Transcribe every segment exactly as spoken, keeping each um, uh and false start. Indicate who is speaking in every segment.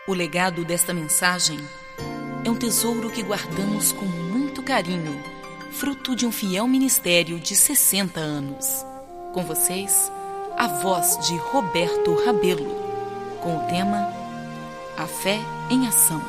Speaker 1: O legado desta mensagem é um tesouro que guardamos com muito carinho, fruto de um fiel ministério de sessenta anos. Com vocês, a voz de Roberto Rabelo, com o tema A Fé em Ação.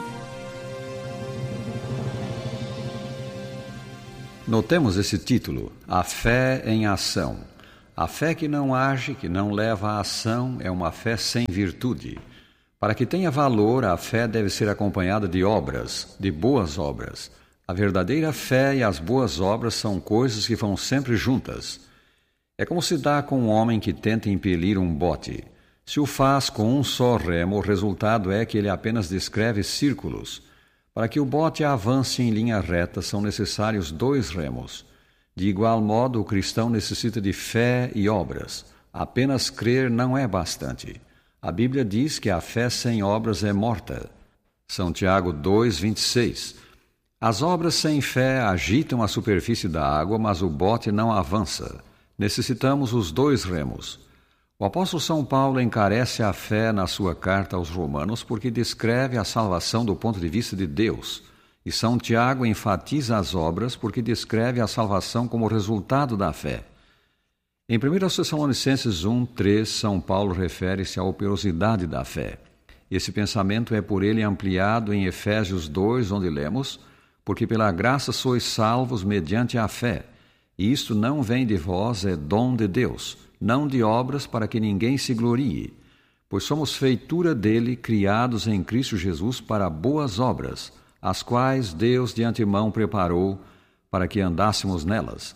Speaker 2: Notemos esse título, A Fé em Ação. A fé que não age, que não leva à ação, é uma fé sem virtude. Para que tenha valor, a fé deve ser acompanhada de obras, de boas obras. A verdadeira fé e as boas obras são coisas que vão sempre juntas. É como se dá com um homem que tenta impelir um bote. Se o faz com um só remo, o resultado é que ele apenas descreve círculos. Para que o bote avance em linha reta, são necessários dois remos. De igual modo, o cristão necessita de fé e obras. Apenas crer não é bastante. A Bíblia diz que a fé sem obras é morta. São Tiago dois, vinte e seis. As obras sem fé agitam a superfície da água, mas o bote não avança. Necessitamos os dois remos. O apóstolo São Paulo encarece a fé na sua carta aos Romanos porque descreve a salvação do ponto de vista de Deus. E São Tiago enfatiza as obras porque descreve a salvação como resultado da fé. Em primeira Tessalonicenses um, três, São Paulo refere-se à operosidade da fé. Esse pensamento é por ele ampliado em Efésios dois, onde lemos: porque pela graça sois salvos mediante a fé. E isto não vem de vós, é dom de Deus, não de obras para que ninguém se glorie. Pois somos feitura dele, criados em Cristo Jesus para boas obras, as quais Deus de antemão preparou para que andássemos nelas.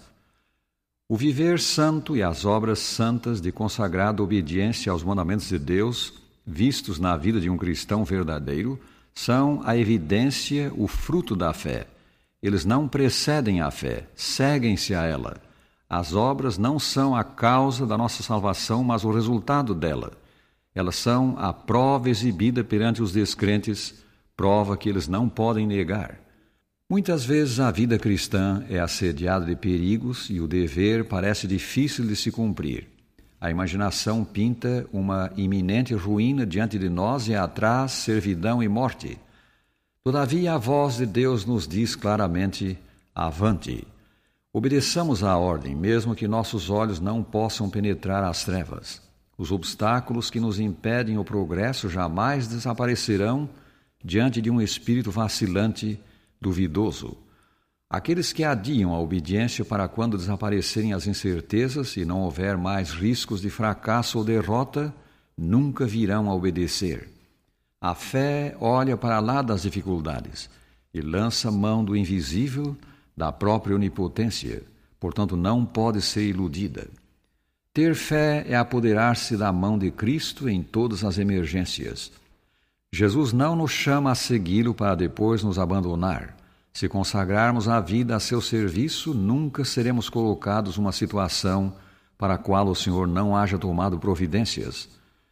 Speaker 2: O viver santo e as obras santas de consagrada obediência aos mandamentos de Deus, vistos na vida de um cristão verdadeiro, são a evidência, o fruto da fé. Eles não precedem a fé, seguem-se a ela. As obras não são a causa da nossa salvação, mas o resultado dela. Elas são a prova exibida perante os descrentes, prova que eles não podem negar. Muitas vezes a vida cristã é assediada de perigos e o dever parece difícil de se cumprir. A imaginação pinta uma iminente ruína diante de nós e atrás servidão e morte. Todavia a voz de Deus nos diz claramente: avante! Obedeçamos à ordem, mesmo que nossos olhos não possam penetrar as trevas. Os obstáculos que nos impedem o progresso jamais desaparecerão diante de um espírito vacilante, duvidoso. Aqueles que adiam a obediência para quando desaparecerem as incertezas e não houver mais riscos de fracasso ou derrota, nunca virão a obedecer. A fé olha para lá das dificuldades e lança mão do invisível, da própria onipotência, portanto não pode ser iludida. Ter fé é apoderar-se da mão de Cristo em todas as emergências. Jesus não nos chama a segui-lo para depois nos abandonar. Se consagrarmos a vida a seu serviço, nunca seremos colocados numa situação para a qual o Senhor não haja tomado providências.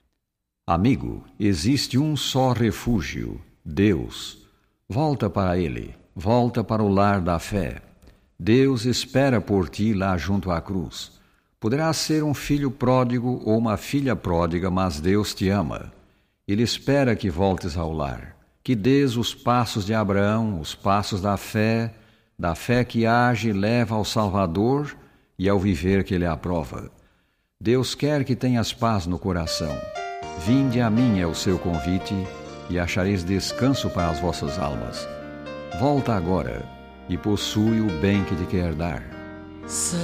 Speaker 2: Amigo, existe um só refúgio, Deus. Volta para Ele, volta para o lar da fé. Deus espera por ti lá junto à cruz. Poderá ser um filho pródigo ou uma filha pródiga, mas Deus te ama. Ele espera que voltes ao lar, que dês os passos de Abraão, os passos da fé, da fé que age e leva ao Salvador e ao viver que Ele aprova. Deus quer que tenhas paz no coração. Vinde a mim é o seu convite e achareis descanso para as vossas almas. Volta agora e possui o bem que te quer dar.